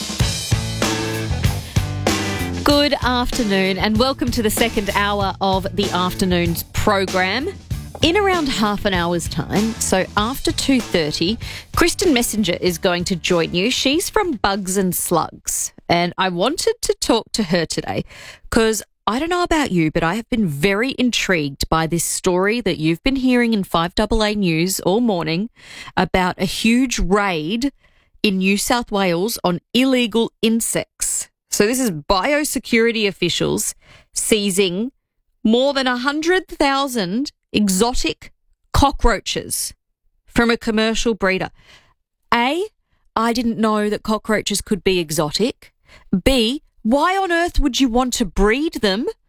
B: Good afternoon and welcome to the second hour of the afternoon's program. In around half an hour's time, so after 2:30, Kristen Messenger is going to join you. She's from Bugs and Slugs, and I wanted to talk to her today because I don't know about you, but I have been very intrigued by this story that you've been hearing in 5AA News all morning about a huge raid in New South Wales on illegal insects. So this is biosecurity officials seizing more than 100,000 exotic cockroaches from a commercial breeder. A, I didn't know that cockroaches could be exotic. B, why on earth would you want to breed them?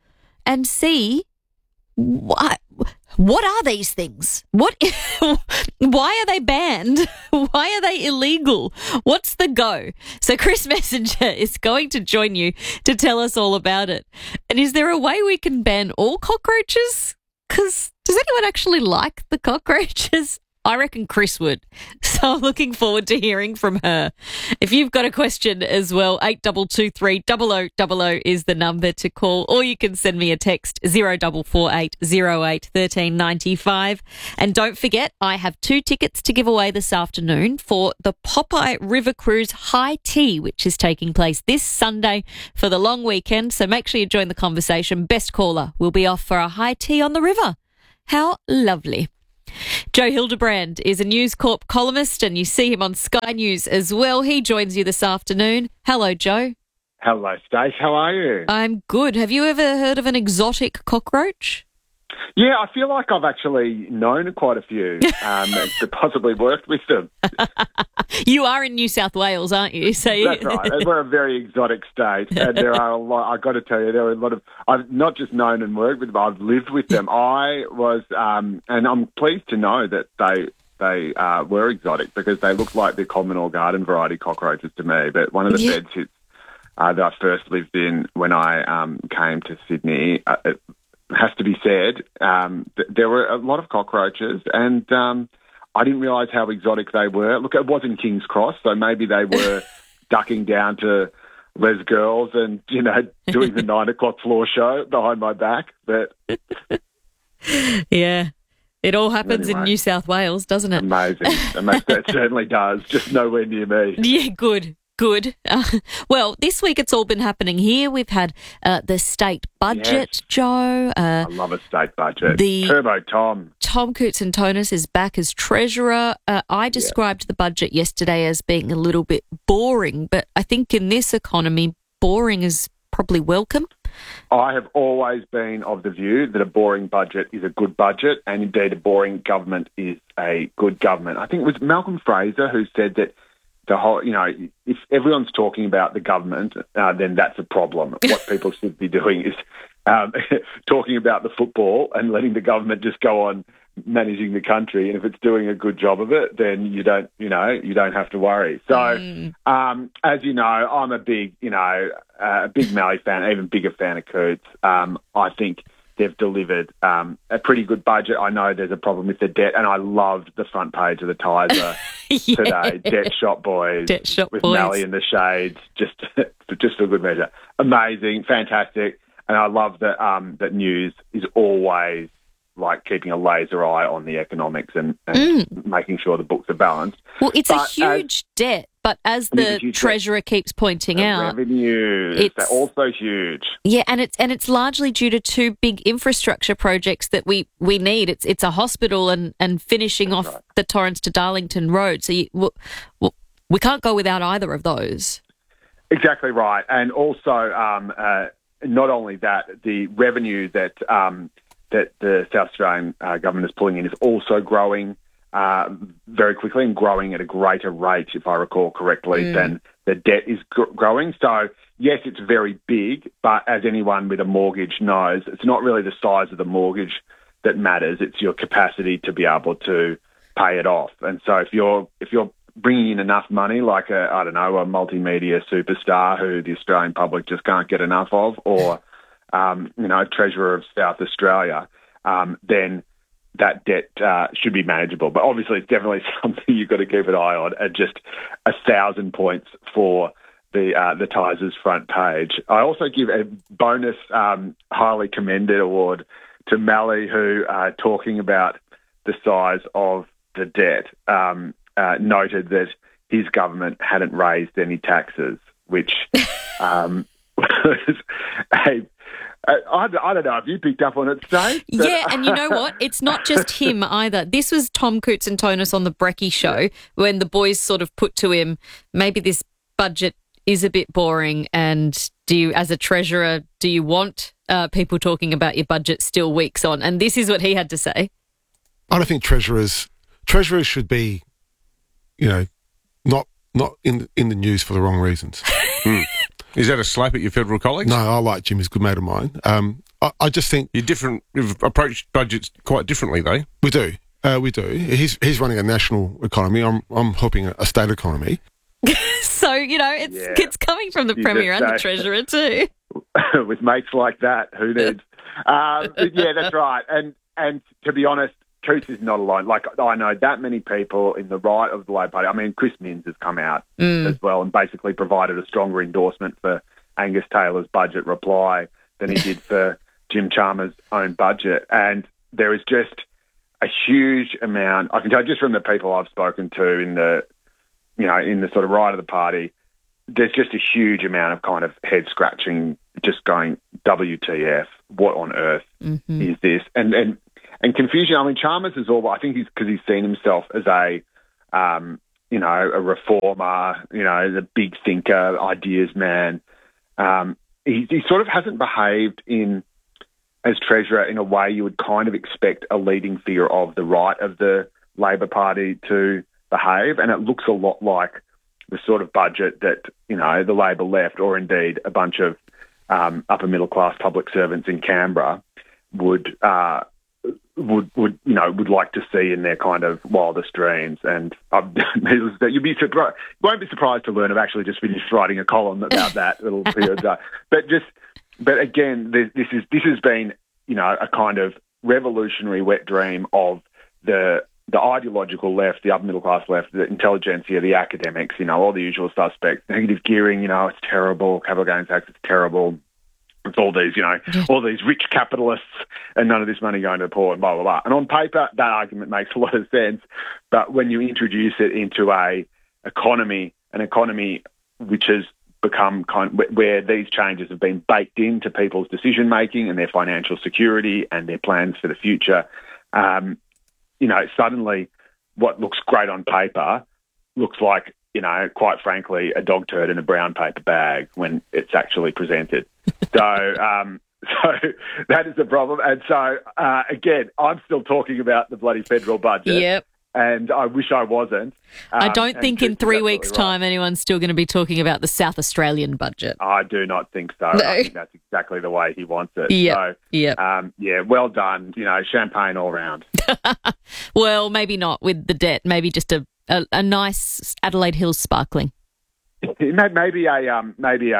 B: and see what are these things? Why are they banned? Why are they illegal? What's the go? So Chris Messenger is going to join you to tell us all about it. And is there a way we can ban all cockroaches? Because does anyone actually like the cockroaches? I reckon Chris would. So I'm looking forward to hearing from her. If you've got a question as well, 8223 0000 is the number to call, or you can send me a text 0448 08 1395. And don't forget, I have 2 tickets to give away this afternoon for the Popeye River Cruise High Tea, which is taking place this Sunday for the long weekend. So make sure you join the conversation. Best caller will be off for a high tea on the river. How lovely. Joe Hildebrand is a News Corp columnist, and you see him on Sky News as well. He joins you this afternoon. Hello, Joe.
H: Hello, Stace. How are you?
B: I'm good. Have you ever heard of an exotic cockroach?
H: Yeah, I feel like I've actually known quite a few and possibly worked with them.
B: You are in New South Wales, aren't you? So
H: That's right. We're a very exotic state, and there are a lot. I've got to tell you, there are a lot of. I've not just known and worked with them; I've lived with them. I was, and I'm pleased to know that they were exotic because they looked like the common or garden variety cockroaches to me. But one of the bed sits that I first lived in when I came to Sydney. It has to be said, there were a lot of cockroaches, and I didn't realise how exotic they were. Look, it was in King's Cross, so maybe they were ducking down to Les Girls and, doing the 9 o'clock floor show behind my back. But
B: yeah, it all happens in New South Wales, doesn't it?
H: Amazing. It certainly does, just nowhere near me.
B: Yeah, good. Well, this week it's all been happening here. We've had the state budget, Joe.
H: I love a state budget. Turbo Tom.
B: Tom Koutsantonis is back as treasurer. I described the budget yesterday as being a little bit boring, but I think in this economy, boring is probably welcome.
H: I have always been of the view that a boring budget is a good budget, and indeed a boring government is a good government. I think it was Malcolm Fraser who said that the whole, if everyone's talking about the government, then that's a problem. What people should be doing is talking about the football and letting the government just go on managing the country. And if it's doing a good job of it, then you don't have to worry. So, as you know, I'm a big Mallee fan, even bigger fan of Coots. I think they've delivered a pretty good budget. I know there's a problem with the debt, and I loved the front page of the Tiser today. Debt Shop Boys with Mallee in the shades, just for good measure. Amazing, fantastic, and I love that that News is always like keeping a laser eye on the economics and making sure the books are balanced.
B: Well, it's a huge debt, but as the treasurer keeps pointing out,
H: revenues they're also huge.
B: Yeah, and it's largely due to 2 big infrastructure projects that we need. It's a hospital and finishing off the Torrens to Darlington Road. So we can't go without either of those.
H: Exactly right, and also not only that, the revenue that the South Australian government is pulling in is also growing very quickly and growing at a greater rate, if I recall correctly, than the debt is growing. So, yes, it's very big, but as anyone with a mortgage knows, it's not really the size of the mortgage that matters. It's your capacity to be able to pay it off. And so if you're bringing in enough money, like a multimedia superstar who the Australian public just can't get enough of, or treasurer of South Australia, then that debt should be manageable. But obviously it's definitely something you've got to keep an eye on, at just 1,000 points for the Tiser's front page. I also give a bonus highly commended award to Mallee, who, talking about the size of the debt, noted that his government hadn't raised any taxes, which was I don't know if you picked up on it, Steve.
B: Yeah, and you know what? It's not just him either. This was Tom Koutsantonis on the Brecky Show when the boys sort of put to him, maybe this budget is a bit boring, and as a treasurer, do you want people talking about your budget still weeks on? And this is what he had to say.
J: I don't think treasurers should be, not in the news for the wrong reasons.
F: Is that a slap at your federal colleagues?
J: No, I like Jim. He's a good mate of mine. I just think
F: you've approached budgets quite differently, though.
J: We do. He's running a national economy. I'm helping a state economy.
B: So, it's coming from the Premier and the Treasurer too.
H: With mates like that, who needs? Yeah, that's right. And to be honest, truth is not alone. Like, I know that many people in the right of the Labor Party. I mean, Chris Minns has come out as well and basically provided a stronger endorsement for Angus Taylor's budget reply than he did for Jim Chalmers' own budget. And there is just a huge amount, I can tell just from the people I've spoken to in the sort of right of the party, there's just a huge amount of kind of head scratching, just going, WTF, what on earth is this? And confusion. I mean, Chalmers is all, I think because he's seen himself as a reformer, the big thinker, ideas man. He sort of hasn't behaved as Treasurer in a way you would kind of expect a leading figure of the right of the Labor Party to behave, and it looks a lot like the sort of budget that, the Labor left, or indeed a bunch of upper middle class public servants in Canberra would like to see in their kind of wildest dreams. And you won't be surprised to learn I've actually just finished writing a column about that little period. But again, this has been, a kind of revolutionary wet dream of the ideological left, the upper middle class left, the intelligentsia, the academics, all the usual suspects. Negative gearing, it's terrible. Capital gains tax, it's terrible. It's all these, all these rich capitalists and none of this money going to the poor and blah, blah, blah. And on paper, that argument makes a lot of sense. But when you introduce it into an economy which has become where these changes have been baked into people's decision-making and their financial security and their plans for the future, suddenly what looks great on paper looks like, quite frankly, a dog turd in a brown paper bag when it's actually presented. So that is the problem. And so, again, I'm still talking about the bloody federal budget.
B: Yep.
H: And I wish I wasn't.
B: I don't think in 3 weeks' time anyone's still going to be talking about the South Australian budget.
H: I do not think so. No. I think that's exactly the way he wants it.
B: Yeah.
H: So, well done. Champagne all round.
B: Well, maybe not with the debt. Maybe just a nice Adelaide Hills sparkling.
H: Maybe a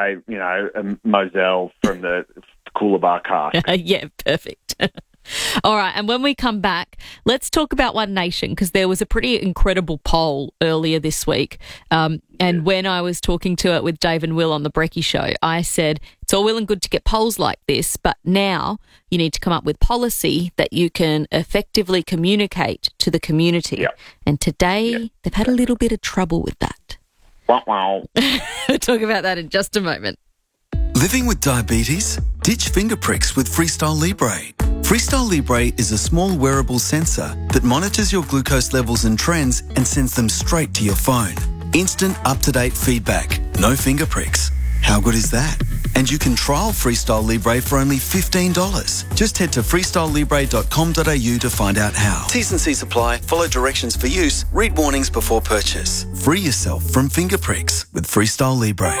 H: Moselle from the Coolabah cask.
B: Yeah, perfect. All right, and when we come back, let's talk about One Nation, because there was a pretty incredible poll earlier this week. And when I was talking to it with Dave and Will on the Brekkie Show, I said, it's all well and good to get polls like this, but now you need to come up with policy that you can effectively communicate to the community. Yep. And today, they've had a little bit of trouble with that.
H: Wow.
B: We'll talk about that in just a moment.
L: Living with diabetes? Ditch finger pricks with Freestyle Libre. Freestyle Libre is a small wearable sensor that monitors your glucose levels and trends and sends them straight to your phone. Instant, up-to-date feedback. No finger pricks. How good is that? And you can trial Freestyle Libre for only $15. Just head to freestylelibre.com.au to find out how. T's and C's apply. Follow directions for use. Read warnings before purchase. Free yourself from finger pricks with Freestyle Libre.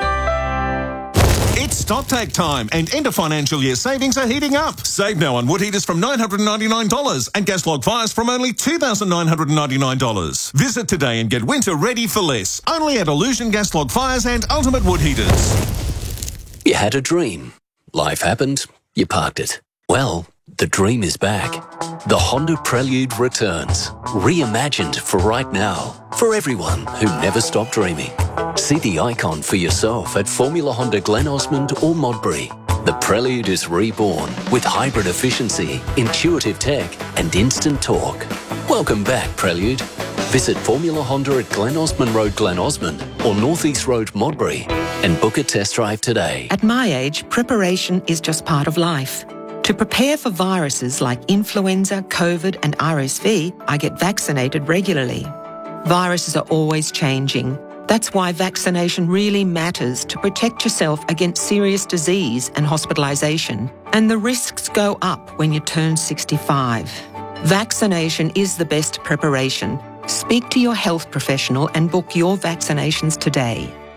N: It's StockTake time and end of financial year savings are heating up. Save now on wood heaters from $999 and gas log fires from only $2,999. Visit today and get winter ready for less. Only at Illusion Gas Log Fires and Ultimate Wood Heaters.
P: You had a dream. Life happened. You parked it. Well, the dream is back. The Honda Prelude returns. Reimagined for right now. For everyone who never stopped dreaming. See the icon for yourself at Formula Honda Glen Osmond or Modbury. The Prelude is reborn with hybrid efficiency, intuitive tech and instant torque. Welcome back, Prelude. Visit Formula Honda at Glen Osmond Road, Glen Osmond or North East Road, Modbury and book a test drive today.
Q: At my age, preparation is just part of life. To prepare for viruses like influenza, COVID and RSV, I get vaccinated regularly. Viruses are always changing. That's why vaccination really matters to protect yourself against serious disease and hospitalisation. And the risks go up when you turn 65. Vaccination is the best preparation. Speak to your health professional and book your vaccinations today.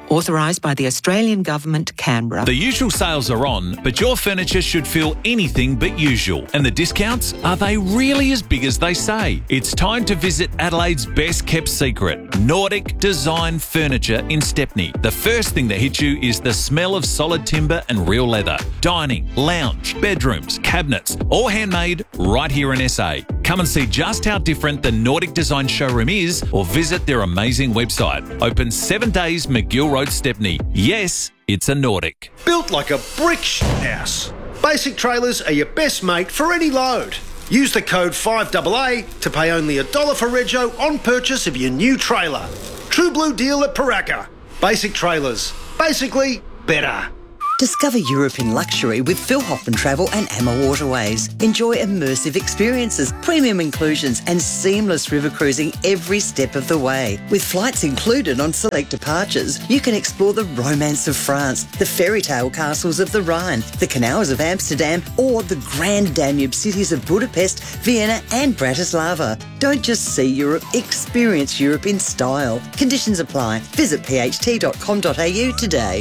Q: Authorised by the Australian Government, Canberra.
A: The usual sales are on, but your furniture should feel anything but usual. And the discounts, are they really as big as they say? It's time to visit Adelaide's best kept secret, Nordic Design Furniture in Stepney. The first thing that hits you is the smell of solid timber and real leather. Dining, lounge, bedrooms, cabinets, all handmade right here in SA. Come and see just how different the Nordic Design showroom is, or visit their amazing website. Open 7 days, McGill Road, Stepney. Yes, it's a Nordic.
O: Built like a brick house. Basic Trailers are your best mate for any load. Use the code 5AA to pay only $1 for rego on purchase of your new trailer. True Blue deal at Paraka. Basic Trailers. Basically, better.
R: Discover Europe in luxury with Philhoffen Travel and Amma Waterways. Enjoy immersive experiences, premium inclusions and seamless river cruising every step of the way. With flights included on select departures, you can explore the romance of France, the fairy tale castles of the Rhine, the canals of Amsterdam or the grand Danube cities of Budapest, Vienna and Bratislava. Don't just see Europe, experience Europe in style. Conditions apply. Visit pht.com.au today.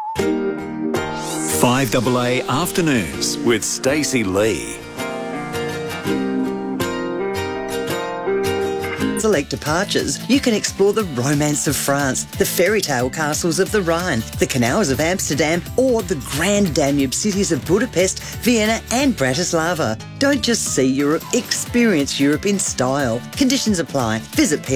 C: 5AA Afternoons with Stacey Lee.
R: Select departures, you can explore the romance of France, the fairy tale castles of the Rhine, the canals of Amsterdam or the grand Danube cities of Budapest, Vienna and Bratislava. Don't just see Europe, experience Europe in style. Conditions apply. Visit